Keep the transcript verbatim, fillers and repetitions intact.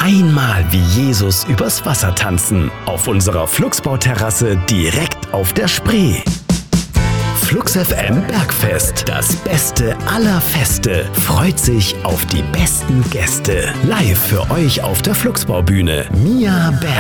einmal wie Jesus übers Wasser tanzen. Auf unserer Flugsbauterrasse direkt auf der Spree. Flux F M Bergfest, das Beste aller Feste, freut sich auf die besten Gäste. Live für euch auf der Flugsbaubühne Mia Berg.